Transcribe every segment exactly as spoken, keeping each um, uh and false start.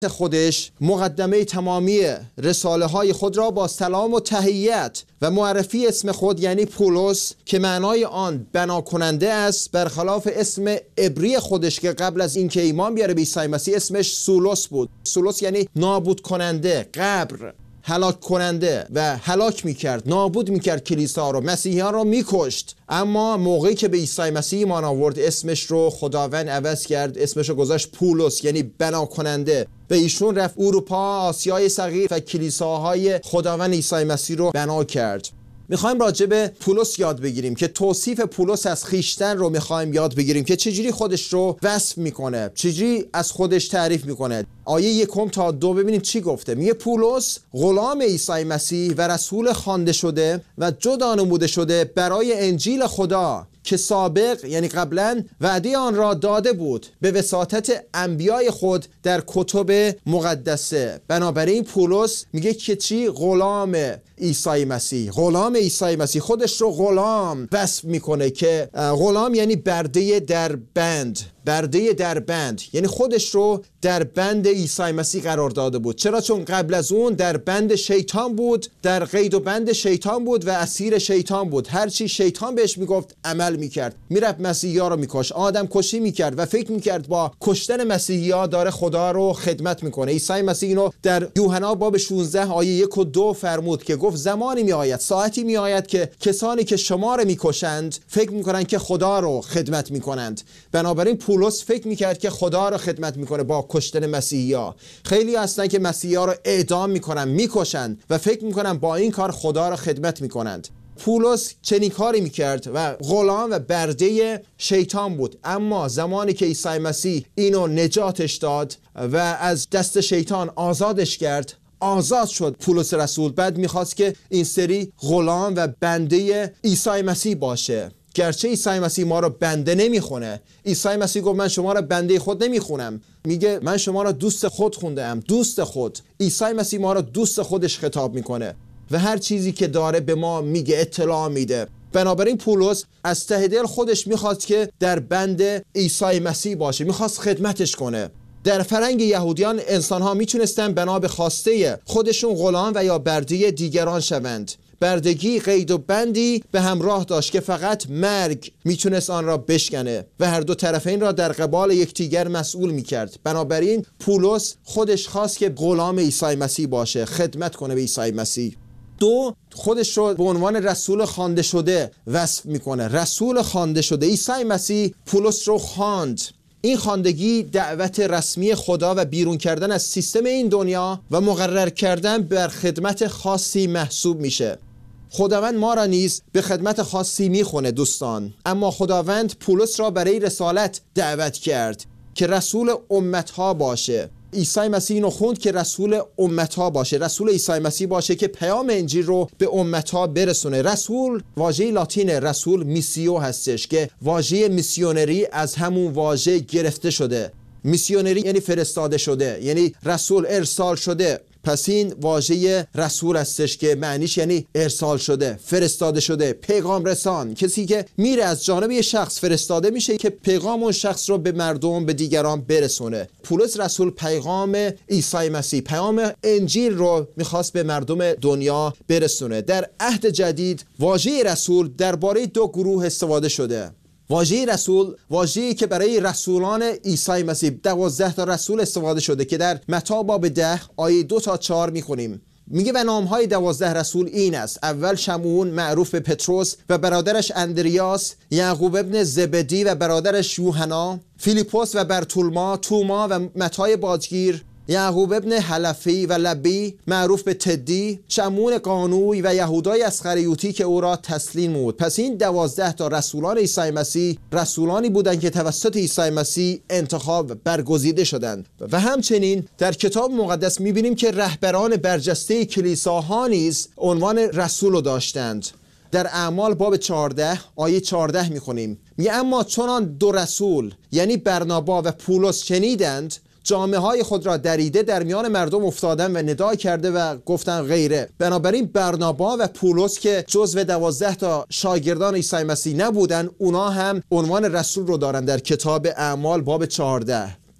خودش مقدمه تمامی رساله های خود را با سلام و تحیت و معرفی اسم خود یعنی پولس که معنای آن بنا کننده است، برخلاف اسم عبری خودش که قبل از اینکه ایمان بیاره به عیسی مسیح اسمش سولوس بود. سولوس یعنی نابود کننده، قبر، هلاک کننده و هلاک میکرد، نابود میکرد کلیسا رو، مسیحیان رو میکشت. اما موقعی که به عیسی مسیح ایمان آورد اسمش رو خداوند عوض کرد، اسمش رو گذاشت پولس یعنی بنا کننده و ایشون رفت اروپا، آسیای صغیر و کلیساهای خداوند عیسی مسیح رو بنا کرد. میخوایم راجع به پولس یاد بگیریم که توصیف پولس از خیشتن رو میخوایم یاد بگیریم که چجوری خودش رو وصف میکنه، چجوری از خودش تعریف میکنه. آیه یکم تا دو ببینیم چی گفته. میگه پولس غلام عیسی مسیح و رسول خوانده شده و جدا نموده شده برای انجیل خدا که سابق یعنی قبلا وعده آن را داده بود به وساطت انبیای خود در کتب مقدسه. بنابراین پولس میگه که چی؟ غلام عیسی مسیح. غلام عیسی مسیح خودش رو غلام وصف میکنه که غلام یعنی برده در بند، برده در بند یعنی خودش رو در بند عیسی مسیح قرار داده بود. چرا؟ چون قبل از اون در بند شیطان بود، در قید و بند شیطان بود و اسیر شیطان بود. هرچی شیطان بهش میگفت عمل میکرد، میرفت مسیحی‌ها رو میکشت، آدم کشی میکرد و فکر میکرد با کشتن مسیحی‌ها داره خدا رو خدمت میکنه. عیسی مسیح اینو در یوحنا باب شانزده آیه یک و دو فرمود که گفت زمانی میآید، ساعتی میآید که کسانی که شما رو میکشند فکر میکنن که خدا رو خدمت میکنند. بنابراین پولس فکر میکرد که خدا رو خدمت میکنه با کشتن مسیحی‌ها. خیلی هستن که مسیحی‌ها رو اعدام میکنن، میکشن و فکر میکنن با این کار خدا رو خدمت میکنند. پولس چنین کاری میکرد و غلام و برده شیطان بود. اما زمانی که عیسی مسیح اینو نجاتش داد و از دست شیطان آزادش کرد، آزاد شد پولس رسول. بعد میخواست که این سری غلام و بنده عیسی مسیح باشه. گرچه عیسی مسیح ما رو بنده نمیخونه. عیسی مسیح گفت من شما رو بنده خود نمیخونم، میگه من شما رو دوست خود خوندم. دوست خود. عیسی مسیح ما رو دوست خودش خطاب میکنه و هر چیزی که داره به ما میگه، اطلاع میده. بنابراین پولس از ته دل خودش میخواست که در بند عیسی مسیح باشه، میخواست خدمتش کنه. در فرهنگ یهودیان انسانها میتونستن بنا به خواسته خودشون غلام و یا برده دیگران شوند. بردگی قید و بندی به همراه داشت که فقط مرگ میتونست آن را بشکنه و هر دو طرفین را در قبال یکدیگر مسئول میکرد. بنابراین پولس خودش خواست که غلام عیسی مسیح باشه، خدمت کنه به عیسی مسیح. دو، خودش رو به عنوان رسول خوانده شده وصف میکنه. رسول خوانده شده. عیسی مسیح پولس رو خواند. این خواندگی دعوت رسمی خدا و بیرون کردن از سیستم این دنیا و مقرر کردن بر خدمت خاصی محسوب میشه. خداوند ما را نیز به خدمت خاصی میخونه دوستان، اما خداوند پولس را برای رسالت دعوت کرد که رسول امتها باشه. عیسی مسیح اینو خوند که رسول امتها باشه، رسول عیسی مسیح باشه که پیام انجیل رو به امتها برسونه. رسول واژه لاتین رسول میسیو هستش که واژه میسیونری از همون واژه گرفته شده. میسیونری یعنی فرستاده شده، یعنی رسول ارسال شده. پس این واژه رسول هستش که معنیش یعنی ارسال شده، فرستاده شده، پیغام رسان، کسی که میره از جانب یه شخص فرستاده میشه که پیغام اون شخص رو به مردم، به دیگران برسونه. پولس رسول پیغام عیسی مسیح، پیام انجیل رو میخواست به مردم دنیا برسونه. در عهد جدید واژه رسول درباره دو گروه استفاده شده. واژه رسول واژه‌ای که برای رسولان عیسی مسیح دوازده تا رسول استفاده شده که در متی باب ده آیه دو تا چهار میخونیم. میگه و نامهای دوازده رسول این است: اول شمعون معروف به پتروس و برادرش اندریاس، یعقوب ابن زبدی و برادرش یوحنا، فیلیپوس و برتولما، توما و متی بازگیر، یعقوب ابن حلفی و لبی معروف به تدی، شمعون قانوی و یهودای اسخریوطی که او را تسلیم بود. پس این دوازده تا رسولان عیسی مسیح رسولانی بودند که توسط عیسی مسیح انتخاب برگزیده شدند. و همچنین در کتاب مقدس میبینیم که رهبران برجسته کلیساها نیز عنوان رسول رو داشتند. در اعمال باب چهارده آیه چهارده میخونیم، میگه اما چنان دو رسول یعنی برنابا و پولس شنیدند، جامه های خود را دریده در میان مردم افتادن و ندا کرده و گفتن غیره. بنابراین برنابا و پولس که جزو دوازده تا شاگردان عیسی مسیح نبودن، اونا هم عنوان رسول رو دارن در کتاب اعمال باب چهارده.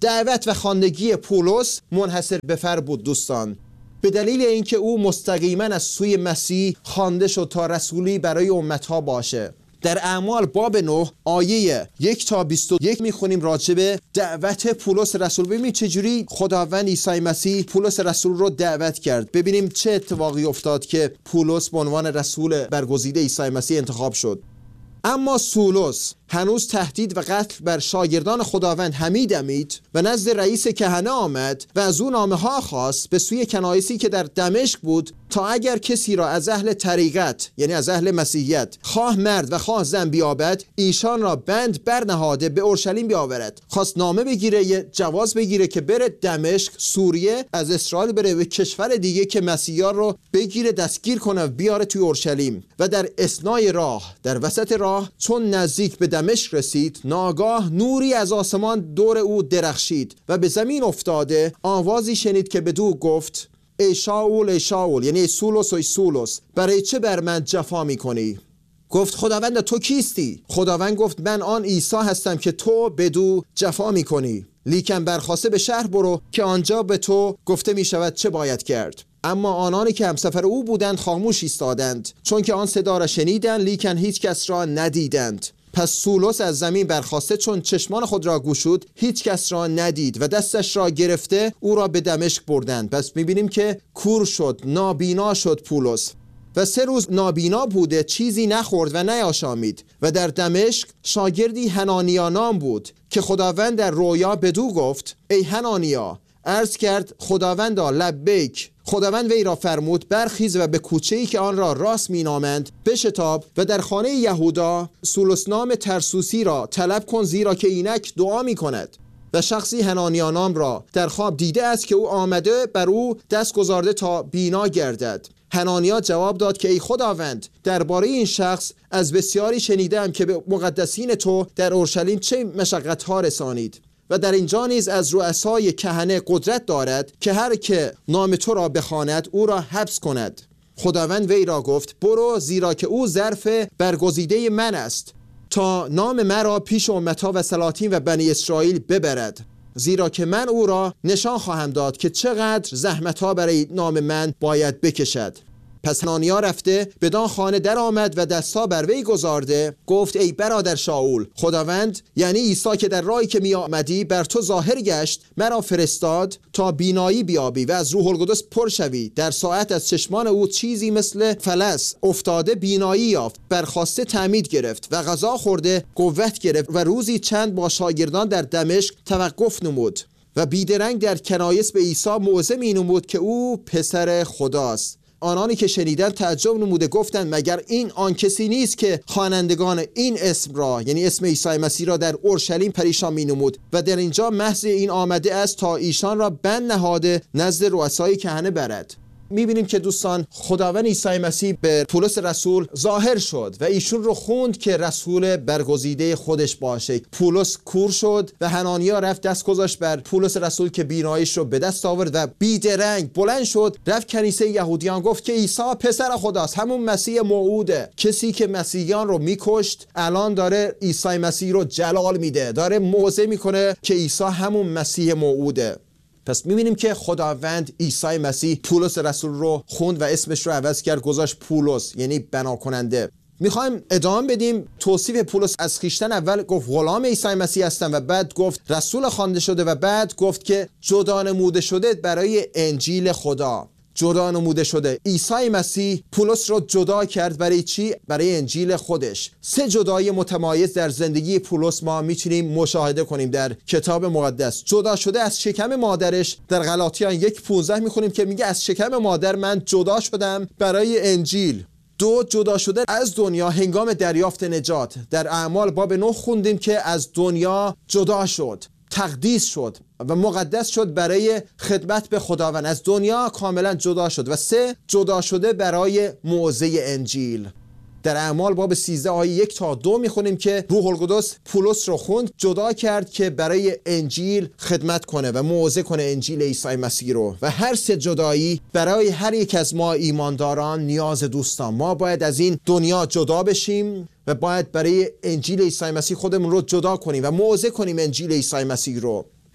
دعوت و خواندگی پولس منحصر به فرد بود دوستان، به دلیل اینکه او مستقیما از سوی مسیح خوانده شد تا رسولی برای امتها باشه. در اعمال باب نه آیه یک تا بیست و یک میخونیم راجع به دعوت پولس رسول. ببینیم چجوری خداوند عیسی مسیح پولس رسول رو دعوت کرد. ببینیم چه اتفاقی افتاد که پولس به عنوان رسول برگزیده عیسی مسیح انتخاب شد. اما سولس هنوز تهدید و قتل بر شاگردان خداوند همی دمید و نزد رئیس کهنه آمد و از او نامه ها خواست به سوی کنایسی که در دمشق بود تا اگر کسی را از اهل طریقت، یعنی از اهل مسیحیت، خواه مرد و خواه زن بیابد، ایشان را بند برنهاده به اورشلیم بیاورد. خواست نامه بگیره، یه جواز بگیره که بره دمشق، سوریه، از اسرائیل بره به کشور دیگه که مسیحیان رو بگیره، دستگیر کنه و بیاره توی اورشلیم. و در اثنای راه، در وسط راه، چون نزدیک به دمشق رسید، ناگاه نوری از آسمان دور او درخشید و به زمین افتاده آوازی شنید که بدو گفت: ای شاول ای شاول، یعنی ای سولس و ای سولس، برای چه بر من جفا میکنی؟ گفت: خداوند تو کیستی؟ خداوند گفت: من آن عیسی هستم که تو بدو جفا میکنی. لیکن برخاسته به شهر برو که آنجا به تو گفته میشود چه باید کرد. اما آنانی که همسفر او بودند خاموش ایستادند، چون که آن صدا را شنیدند لیکن هیچ کس را ندیدند. پس سولس از زمین برخاسته چون چشمان خود را گشود هیچ کس را ندید و دستش را گرفته او را به دمشق بردند. پس میبینیم که کور شد، نابینا شد پولس و سه روز نابینا بوده، چیزی نخورد و نیاشامید. و در دمشق شاگردی حنانیا نام بود که خداوند در رویا بدو گفت: ای حنانیا. عرض کرد: خداوندا لبیک. خداوند وی را فرمود: برخیز و به کوچه‌ای که آن را راست مینامند بشتاب و در خانه یهودا سولس نام ترسوسی را طلب کن، زیرا که اینک دعا می کند. و شخصی حنانیا نام را در خواب دیده است که او آمده بر او دست گذارده تا بینا گردد. حنانیا جواب داد که ای خداوند، درباره این شخص از بسیاری شنیدم که به مقدسین تو در اورشلیم چه مشقت‌ها رسانید و در اینجا نیز از رؤسای کهنه قدرت دارد که هر که نام تو را بخواند او را حبس کند. خداوند وی را گفت: برو، زیرا که او ظرف برگزیده من است تا نام مرا پیش امتها و سلاطین و بنی اسرائیل ببرد، زیرا که من او را نشان خواهم داد که چقدر زحمتها برای نام من باید بکشد. پس حنانیا رفته بدان خانه در آمد و دستا بر وی گذارده گفت: ای برادر شاول، خداوند، یعنی عیسی که در راهی که می آمدی بر تو ظاهر گشت، مرا فرستاد تا بینایی بیابی و از روح القدس پر شوی. در ساعت از چشمان او چیزی مثل فلس افتاده بینایی یافت، برخاسته تعمید گرفت و غذا خورده قوت گرفت و روزی چند با شاگردان در دمشق توقف نمود و بیدرنگ در کنایس به عیسی موعظه می نمود که او پسر خداست. آنانی که شنیدن تعجب نموده گفتند: مگر این آن کسی نیست که خوانندگان این اسم را، یعنی اسم عیسی مسیح را، در اورشلیم پریشان می نمود و در اینجا محض این آمده است تا ایشان را بند نهاده نزد رؤسای کهنه برد. میبینیم که دوستان خداوند عیسی مسیح به پولس رسول ظاهر شد و ایشون رو خوند که رسول برگزیده خودش باشه. پولس کور شد و حنانیا رفت دست گذاشت بر پولس رسول که بیناییش رو به دست آورد و بیدرنگ بلند شد، رفت کنیسه یهودیان گفت که عیسی پسر خداست، همون مسیح موعوده. کسی که مسیحیان رو میکشت الان داره عیسی مسیح رو جلال میده، داره موعظه میکنه که عیسی همون مسیح موعوده. پس میبینیم که خداوند عیسی مسیح پولس رسول رو خوند و اسمش رو عوض کرد، گذاشت پولس، یعنی بنا کننده. میخوایم ادامه بدیم توصیف پولس از خویشتن. اول گفت غلام عیسی مسیح هستم و بعد گفت رسول خوانده شده و بعد گفت که جدا نموده شده برای انجیل خدا. جدا نموده شده. عیسی مسیح پولس رو جدا کرد برای چی؟ برای انجیل خودش. سه جدایی متمایز در زندگی پولس ما میتونیم مشاهده کنیم در کتاب مقدس. جدا شده از شکم مادرش، در غلاطیان یک پانزده میخونیم که میگه از شکم مادر من جدا شدم برای انجیل. دو، جدا شده از دنیا هنگام دریافت نجات. در اعمال باب نه خوندیم که از دنیا جدا شد، تقدیس شد و مقدس شد برای خدمت به خداوند. از دنیا کاملا جدا شد. و سه، جدا شده برای موعظه انجیل. در اعمال باب سیزده آیه یک تا دو میخونیم که روح القدس پولس رو خوند، جدا کرد که برای انجیل خدمت کنه و موعظه کنه انجیل عیسی مسیح رو. و هر سه جدایی برای هر یک از ما ایمانداران نیاز دوستان. ما باید از این دنیا جدا بشیم و باید برای انجیل عیسی مسیح خودمون رو جدا کنیم و موعظه کنیم انجیل عیسی مسیح رو.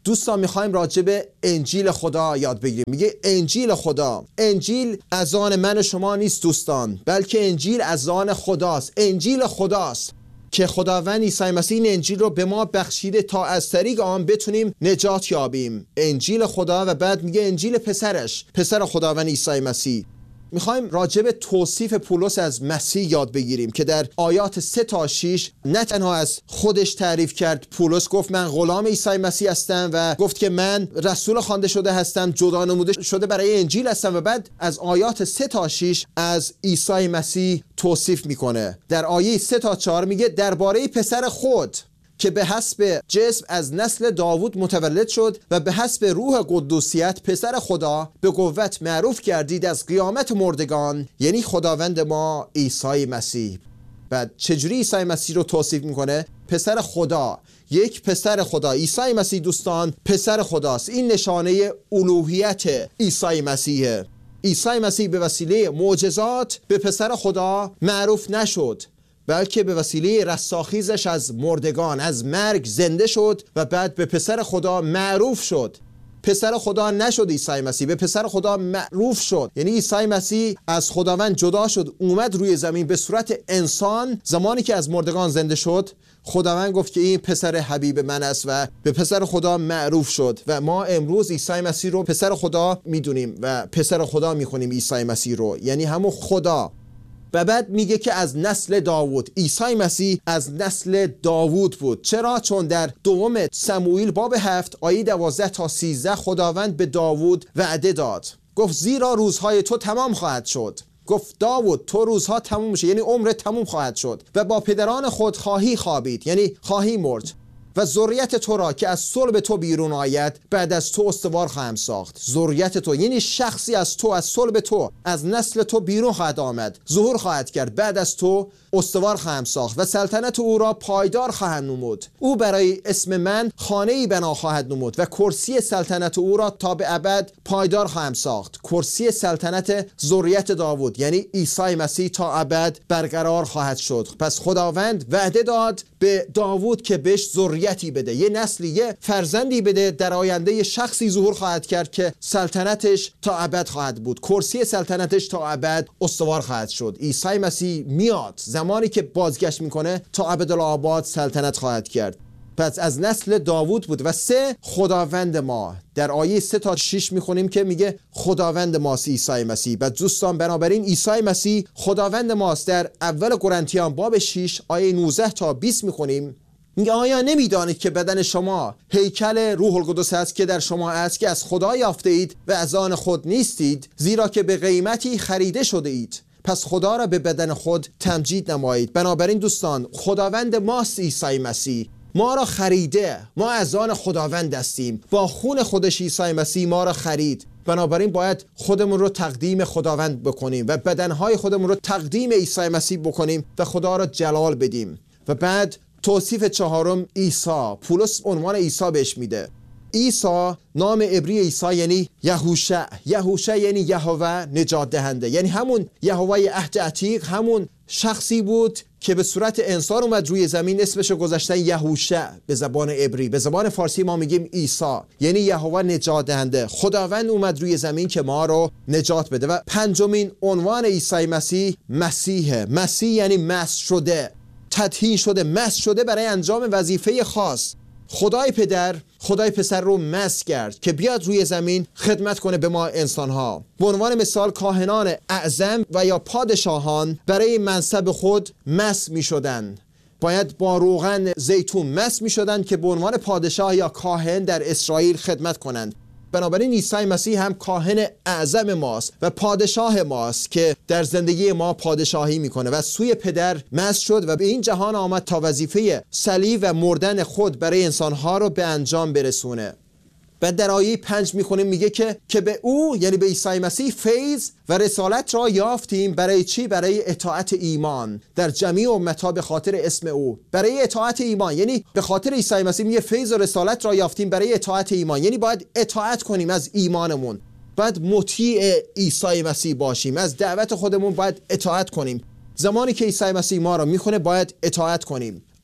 دوستان میخوایم راجع به انجیل خدا یاد بگیریم. میگه انجیل خدا. انجیل از آن من و شما نیست دوستان، بلکه انجیل از آن خداست. انجیل خداست که خداوند عیسی مسیح این انجیل رو به ما بخشیده تا از طریق آن بتونیم نجات یابیم. انجیل خدا. و بعد میگه انجیل پسرش، پسر خداوند عیسی مسیح. میخوایم راجع به توصیف پولس از مسیح یاد بگیریم که در آیات سه تا شش نه تنها از خودش تعریف کرد. پولس گفت من غلام عیسی مسیح هستم و گفت که من رسول خوانده شده هستم، جدا نموده شده برای انجیل هستم. و بعد از آیات سه تا شش از عیسی مسیح توصیف میکنه. در آیه سه تا چهار میگه درباره پسر خود که به حسب جسم از نسل داوود متولد شد و به حسب روح قدوسیت پسر خدا به قوت معروف گردید از قیامت مردگان، یعنی خداوند ما عیسی مسیح. بعد چجوری عیسی مسیح رو توصیف میکنه؟ پسر خدا. یک پسر خدا. عیسی مسیح دوستان پسر خداست. این نشانه الوهیت عیسی مسیحه. عیسی مسیح به وسیله معجزات به پسر خدا معروف نشد، بلکه به وسیله رستاخیزش از مردگان، از مرگ زنده شد و بعد به پسر خدا معروف شد. پسر خدا نشد عیسی مسیح، به پسر خدا معروف شد. یعنی عیسی مسیح از خداوند جدا شد، اومد روی زمین به صورت انسان. زمانی که از مردگان زنده شد، خداوند گفت که این پسر حبیب من است و به پسر خدا معروف شد. و ما امروز عیسی مسیح رو پسر خدا میدونیم و پسر خدا میخونیم عیسی مسیح رو، یعنی همون خدا. و بعد میگه که از نسل داوود. عیسی مسیح از نسل داوود بود. چرا؟ چون در دوم سموئیل باب هفت آیه دوازده تا سیزده خداوند به داوود وعده داد. گفت زیرا روزهای تو تمام خواهد شد. گفت داوود تو روزها تموم میشه، یعنی عمر تموم خواهد شد و با پدران خود خواهی خوابید، یعنی خواهی مرد. و ذریت تو را که از صلب تو بیرون آید بعد از تو استوار خواهم ساخت. ذریت تو یعنی شخصی از تو، از صلب تو، از نسل تو بیرون خواهد آمد، ظهور خواهد کرد، بعد از تو استوار خواهم ساخت و سلطنت او را پایدار خواهد نمود. او برای اسم من خانه‌ای بنا خواهد نمود و کرسی سلطنت او را تا به ابد پایدار خواهم ساخت. کرسی سلطنت ذریت داوود یعنی عیسی مسیح تا ابد برقرار خواهد شد. پس خداوند وعده داد به داوود که بهش ذریتی بده، یه نسلی، یه فرزندی بده. در آینده یه شخصی ظهور خواهد کرد که سلطنتش تا ابد خواهد بود، کرسی سلطنتش تا ابد استوار خواهد شد. عیسی مسیح میاد، زمانی که بازگشت میکنه تا ابدالآباد سلطنت خواهد کرد. پس از نسل داوود بود. و سه خداوند ما. در آیه سه تا شش میخونیم که میگه خداوند ماست عیسی مسیح. و دوستان بنابراین عیسی مسیح خداوند ماست. در اول قرنتیان باب شش آیه نوزده تا بیست میخونیم میگه آیا نمیدانید که بدن شما هیکل روح القدس است که در شما است، که از خدا یافته اید و از آن خود نیستید، زیرا که به قیمتی خریده شده اید. پس خدا را به بدن خود تمجید نمایید. بنابراین دوستان خداوند ماست عیسی مسیح، ما را خریده، ما از آن خداوند هستیم، با خون خودش عیسی مسیح ما را خرید. بنابراین باید خودمون رو تقدیم خداوند بکنیم و بدنهای خودمون رو تقدیم عیسی مسیح بکنیم و خدا را جلال بدیم. و بعد توصیف چهارم عیسی. پولس عنوان عیسی بهش میده. عیسی نام عبری عیسی یعنی یهوشع. یهوشع یعنی یهوه نجات دهنده، یعنی همون یهوه عهد عتیق، همون شخصی بود که به صورت انسان اومد روی زمین. اسمش رو گذاشتن یهوشع به زبان عبری. به زبان فارسی ما میگیم عیسی، یعنی یهوه نجات دهنده. خداوند اومد روی زمین که ما رو نجات بده. و پنجمین عنوان عیسی مسیح مسیحه. مسیح یعنی مسح شده، تدهین شده، مسح شده برای انجام وظیفه خاص. خدای پدر خدای پسر رو مسح کرد که بیاد روی زمین خدمت کنه به ما انسانها. به عنوان مثال کاهنان اعظم و یا پادشاهان برای منصب خود مسح می شدن، باید با روغن زیتون مسح می شدن که به عنوان پادشاه یا کاهن در اسرائیل خدمت کنند. بنابراین عیسی مسیح هم کاهن اعظم ماست و پادشاه ماست که در زندگی ما پادشاهی میکنه و سوی پدر مسح شد و به این جهان آمد تا وظیفه صلیب و مردن خود برای انسانها رو به انجام برسونه. بعد در آیه پنج میخونیم میگه که که به او یعنی به عیسی مسیح فیض و رسالت را یافتیم. برای چی؟ برای اطاعت ایمان در جمیع امتها به خاطر اسم او. برای اطاعت ایمان یعنی به خاطر عیسی مسیح میگه فیض و رسالت را یافتیم برای اطاعت ایمان، یعنی باید اطاعت کنیم از ایمانمون، باید مطیع عیسی مسیح باشیم، از دعوت خودمون باید اطاعت کنیم. زمانی که عیسی مسیح ما را میخونه باید اطاعت کنیم.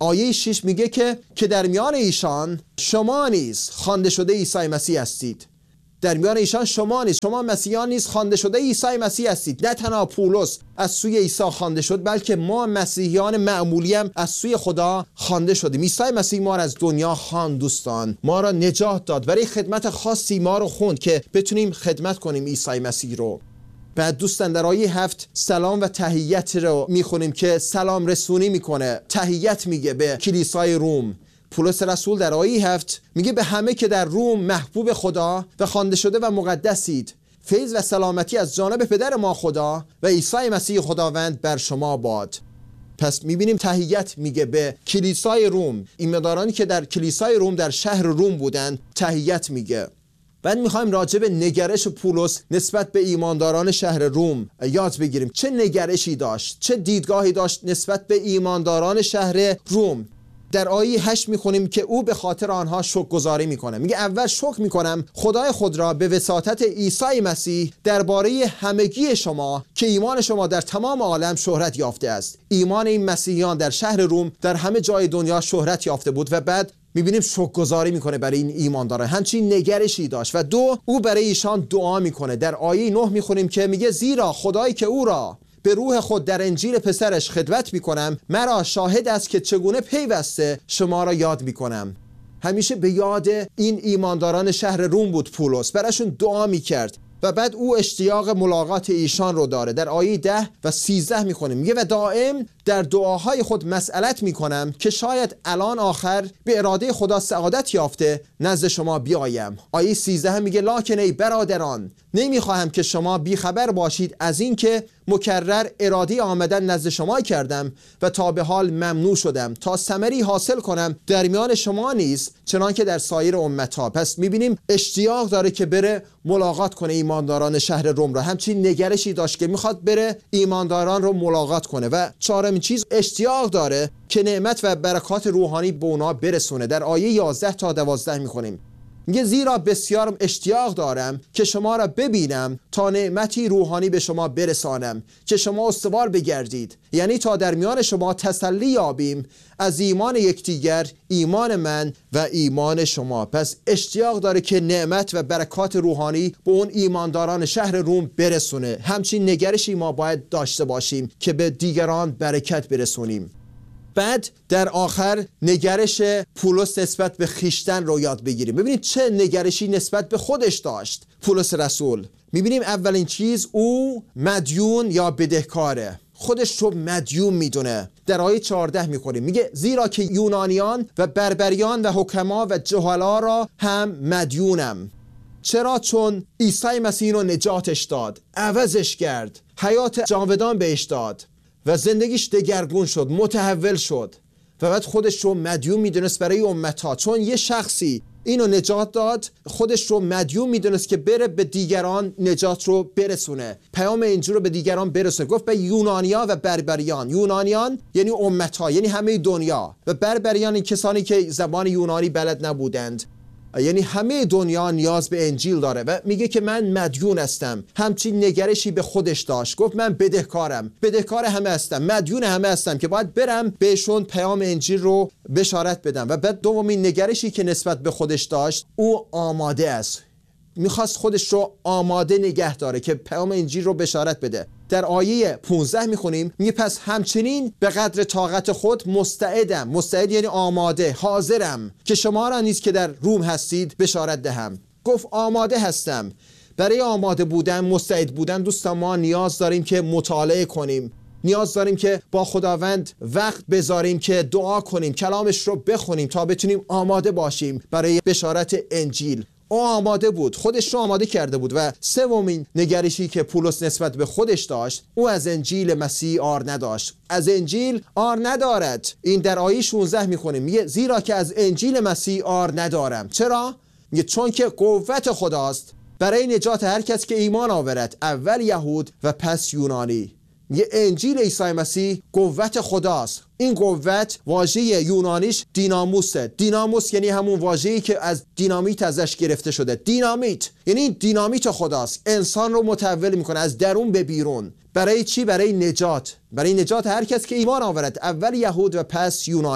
آیه شش میگه که که در میان ایشان شما نیز خوانده شده عیسی مسیح هستید. در میان ایشان شما نیز، شما مسیحیان نیز خوانده شده عیسی مسیح هستید. نه تنها پولس از سوی عیسی خوانده شد، بلکه ما مسیحیان معمولی هم از سوی خدا خوانده شدیم. عیسی مسیح ما را از دنیا خواند دوستان، ما را نجات داد، برای خدمت خاصی ما رو خوند که بتونیم خدمت کنیم عیسی مسیح رو. بعد دوستان در آیه هفت سلام و تحیت رو میخونیم که سلام رسونی میکنه، تحیت میگه به کلیسای روم. پولس رسول در آیه هفت میگه به همه که در روم محبوب خدا و خوانده شده و مقدسید، فیض و سلامتی از جانب پدر ما خدا و عیسی مسیح خداوند بر شما باد. پس میبینیم تحیت میگه به کلیسای روم، ایماندارانی که در کلیسای روم در شهر روم بودن تحیت میگه. بعد میخوایم راجع به نگرش پولس نسبت به ایمانداران شهر روم یاد بگیریم. چه نگرشی داشت، چه دیدگاهی داشت نسبت به ایمانداران شهر روم. در آیه هشت میخونیم که او به خاطر آنها شکرگزاری میکنه. میگه اول شکر میکنم خدای خود را به وساطت عیسی مسیح درباره همگی شما که ایمان شما در تمام عالم شهرت یافته است. ایمان این مسیحیان در شهر روم در همه جای دنیا شهرت یافته بود و بعد میبینیم شکرگزاری میکنه برای این ایمانداران. همچین نگرشی داشت. و دو، او برای ایشان دعا میکنه. در آیه نه میخونیم که میگه زیرا خدایی که او را به روح خود در انجیل پسرش خدمت میکنم، مرا شاهد است که چگونه پیوسته شما را یاد میکنم. همیشه به یاد این ایمانداران شهر روم بود پولس، براشون دعا میکرد و بعد او اشتیاق ملاقات ایشان رو داره. در آیه ده و سیزده میخونیم میگه و دائم در دعاهای خود مسئلت میکنم که شاید الان آخر به اراده خدا سعادت یافته نزد شما بیایم. آیه سیزده میگه لکن ای برادران نمیخواهم که شما بیخبر باشید از این که مکرر اراده آمدن نزد شما کردم و تا به حال ممنوع شدم تا ثمری حاصل کنم در میان شما نیز چنان که در سایر امتها. پس میبینیم اشتیاق داره که بره ملاقات کنه ایمانداران شهر روم را. همچین نگرشی داشت که میخواد بره ایمانداران رو ملاقات کنه و چهارمین چیز اشتیاق داره که نعمت و برکات روحانی به اونا برسونه. در آیه یازده تا دوازده میخونیم میگه زیرا بسیار اشتیاق دارم که شما را ببینم تا نعمتی روحانی به شما برسانم که شما استوار بگردید، یعنی تا در میان شما تسلی یابیم از ایمان یکدیگر، ایمان من و ایمان شما. پس اشتیاق داره که نعمت و برکات روحانی به اون ایمانداران شهر روم برسونه. همچین نگرشی ما باید داشته باشیم که به دیگران برکت برسونیم. بعد در آخر نگرش پولس نسبت به خیشتن رو یاد بگیریم. ببینید چه نگرشی نسبت به خودش داشت پولس رسول. میبینیم اولین چیز او مدیون یا بدهکاره، خودش رو مدیون میدونه. در آیه چهارده میخونیم میگه زیرا که یونانیان و بربریان و حکما و جهلا را هم مدیونم. چرا؟ چون عیسی مسیح رو نجاتش داد، عوضش کرد، حیات جاودان بهش داد و زندگیش دگرگون شد، متحول شد و بعد خودش رو مدیون میدونست برای امتها. چون یه شخصی اینو نجات داد، خودش رو مدیون میدونست که بره به دیگران نجات رو برسونه، پیام انجیل رو به دیگران برسونه. گفت به یونانیا و بربریان. یونانیان یعنی امتها، یعنی همه دنیا، و بربریان این کسانی که زبان یونانی بلد نبودند. یعنی همه دنیا نیاز به انجیل داره و میگه که من مدیون هستم. همچین نگرشی به خودش داشت. گفت من بدهکارم، بدهکار همه هستم، مدیون همه هستم که باید برم بهشون پیام انجیل رو بشارت بدم. و بعد دومین نگرشی که نسبت به خودش داشت، او آماده است. میخواست خودش رو آماده نگه داره که پیام انجیل رو بشارت بده. در آیه پانزده میخونیم میگه پس همچنین به قدر طاقت خود مستعدم. مستعد یعنی آماده، حاضرم که شما را نیز که در روم هستید بشارت دهم. گفت آماده هستم. برای آماده بودن، مستعد بودن دوستان، ما نیاز داریم که مطالعه کنیم، نیاز داریم که با خداوند وقت بذاریم که دعا کنیم، کلامش رو بخونیم تا بتونیم آماده باشیم برای بشارت انجیل. او آماده بود، خودش رو آماده کرده بود. و سومین نگرشی که پولس نسبت به خودش داشت، او از انجیل مسیح عار نداشت. از انجیل عار ندارد. این در آیه شانزده میخونیم میگه زیرا که از انجیل مسیح عار ندارم. چرا؟ میگه چون که قوت خداست برای نجات هر کس که ایمان آورد، اول یهود و پس یونانی. میگه انجیل عیسی مسیح قوت خداست. این قوت واژه یونانیش دیناموسه. دیناموس یعنی همون واژه‌ای که از دینامیت ازش گرفته شده. دینامیت یعنی دینامیت خداست، انسان رو متحول میکنه از درون به بیرون. برای چی؟ برای نجات، برای نجات هر کس که ایمان آورد، اول یهود و پس یونانی.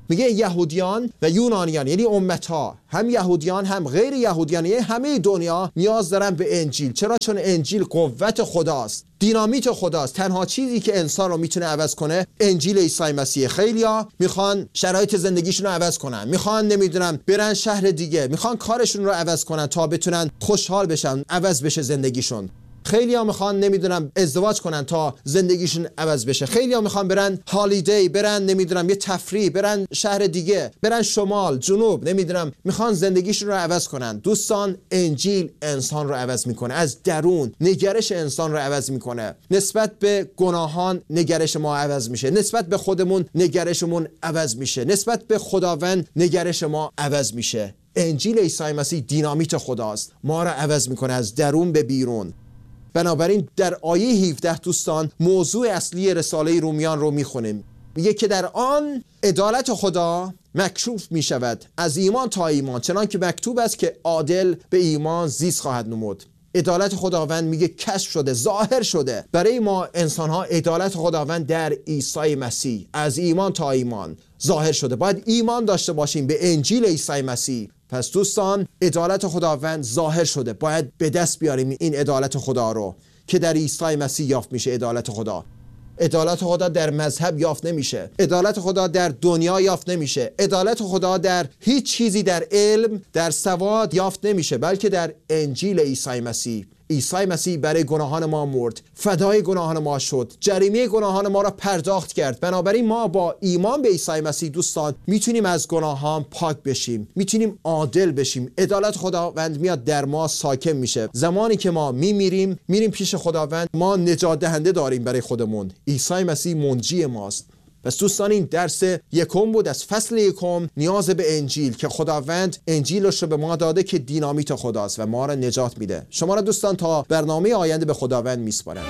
میگه یهودیان و یونانیان، یعنی امتها، هم یهودیان هم غیر یهودیان، یعنی همه دنیا نیاز دارن به انجیل. چرا؟ چون انجیل قوت خداست، دینامیت خداست. تنها چیزی که انسان رو میتونه عوض کنه انجیل عیسی مسیح. خیلیا میخوان شرایط زندگیشون رو عوض کنن، میخوان نمیدونم برن شهر دیگه، میخوان کارشون رو عوض کنن تا بتونن خوشحال بشن، عوض بشه زندگیشون. خیلی ها میخوان نمیدونم ازدواج کنن تا زندگیشون عوض بشه. خیلی ها میخوان برن هالیدی، برن نمیدونم یه تفریح، برن شهر دیگه، برن شمال جنوب، نمیدونم میخوان زندگیشون رو عوض کنن. دوستان، انجیل انسان رو عوض میکنه، از درون نگرش انسان رو عوض میکنه. نسبت به گناهان نگرش ما عوض میشه، نسبت به خودمون نگرشمون عوض میشه، نسبت به خداوند نگرش ما عوض میشه. انجیل عیسی مسیح دینامیت خداست، ما رو عوض میکنه از درون به بیرون. بنابراین در آیه هفده دوستان موضوع اصلی رساله رومیان رو میخونیم. میگه که در آن عدالت خدا مکشوف می شود از ایمان تا ایمان، چنان که مکتوب است که عادل به ایمان زیست خواهد نمود. عدالت خداوند میگه کشف شده، ظاهر شده برای ما انسان ها. عدالت خداوند در عیسی مسیح از ایمان تا ایمان ظاهر شده. باید ایمان داشته باشیم به انجیل عیسی مسیح. پس دوستان، عدالت خداوند ظاهر شده، باید به دست بیاریم این عدالت خدا رو که در عیسی مسیح یافت میشه. عدالت خدا عدالت خدا در مذهب یافت نمیشه، عدالت خدا در دنیا یافت نمیشه، عدالت خدا در هیچ چیزی، در علم، در سواد یافت نمیشه، بلکه در انجیل عیسی مسیح. عیسی مسیح برای گناهان ما مرد، فدای گناهان ما شد، جریمه گناهان ما را پرداخت کرد. بنابراین ما با ایمان به عیسی مسیح دوستان میتونیم از گناهان پاک بشیم، میتونیم عادل بشیم. عدالت خداوند میاد در ما ساکن میشه. زمانی که ما میمیریم میریم پیش خداوند، ما نجات دهنده داریم برای خودمون. عیسی مسیح منجی ماست. پس دوستان، این درس یکم بود از فصل یکم، نیاز به انجیل، که خداوند انجیلش رو به ما داده که دینامیت خداست و ما را نجات میده. شما را دوستان تا برنامه آینده به خداوند میسپارم.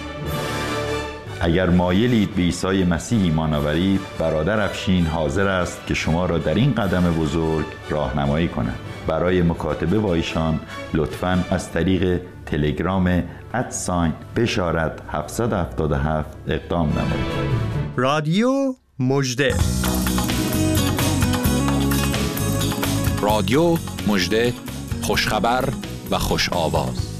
اگر مایلید به عیسی مسیح ایمان آورید، برادر افشین حاضر است که شما را در این قدم بزرگ راهنمایی کند. برای مکاتبه با ایشان لطفاً از طریق تلگرام ادساین بشارت هفتصد و هفتاد و هفت اقدام نمایید. رادیو مژده، رادیو مژده، خوشخبر و خوش آواز.